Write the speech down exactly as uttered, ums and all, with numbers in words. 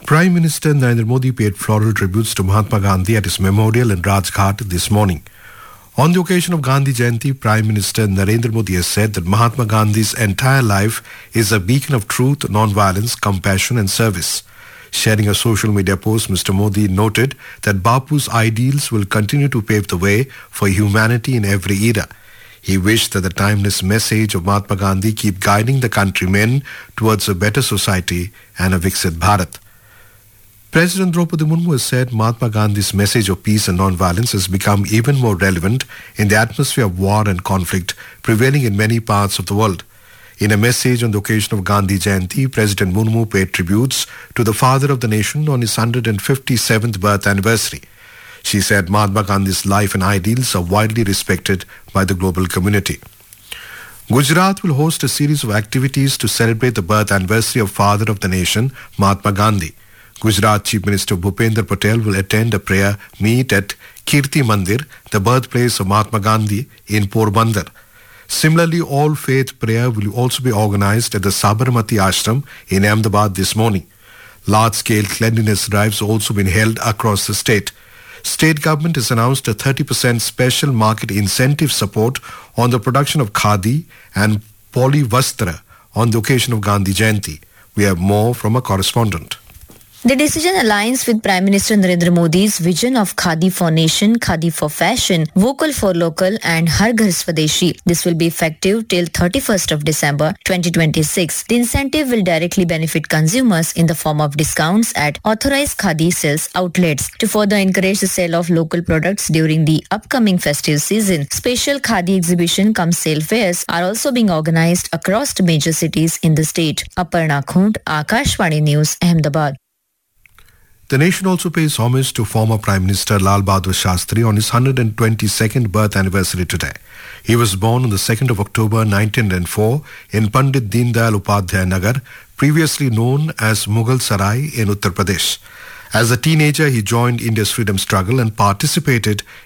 Prime Minister Narendra Modi paid floral tributes to Mahatma Gandhi at his memorial in Rajghat this morning. On the occasion of Gandhi Jayanti, Prime Minister Narendra Modi has said that Mahatma Gandhi's entire life is a beacon of truth, non-violence, compassion and service. Sharing a social media post, Mister Modi noted that Bapu's ideals will continue to pave the way for humanity in every era. He wished that the timeless message of Mahatma Gandhi keep guiding the countrymen towards a better society and a Viksit Bharat. President Draupadi Murmu has said Mahatma Gandhi's message of peace and non-violence has become even more relevant in the atmosphere of war and conflict prevailing in many parts of the world. In a message on the occasion of Gandhi Jayanti, President Murmu paid tributes to the father of the nation on his one hundred fifty-seventh birth anniversary. She said Mahatma Gandhi's life and ideals are widely respected by the global community. Gujarat will host a series of activities to celebrate the birth anniversary of father of the nation, Mahatma Gandhi. Gujarat Chief Minister Bhupendra Patel will attend a prayer meet at Kirti Mandir, the birthplace of Mahatma Gandhi, in Porbandar. Similarly, all faith prayer will also be organized at the Sabarmati Ashram in Ahmedabad this morning. Large-scale cleanliness drives also been held across the state. State government has announced a thirty percent special market incentive support on the production of khadi and polyvastra on the occasion of Gandhi Jayanti. We have more from a correspondent. The decision aligns with Prime Minister Narendra Modi's vision of Khadi for Nation, Khadi for Fashion, Vocal for Local and Har Ghar Swadeshi. This will be effective till thirty-first of December twenty twenty-six. The incentive will directly benefit consumers in the form of discounts at authorized Khadi sales outlets. To further encourage the sale of local products during the upcoming festive season, special Khadi exhibition cum sale fairs are also being organized across the major cities in the state. Aparna Khund, Akashvani News, Ahmedabad. The nation also pays homage to former Prime Minister Lal Bahadur Shastri on his one hundred twenty-second birth anniversary today. He was born on the second of October nineteen oh four in Pandit Deen Dayal Upadhyay Nagar, previously known as Mughal Sarai in Uttar Pradesh. As a teenager, he joined India's freedom struggle and participated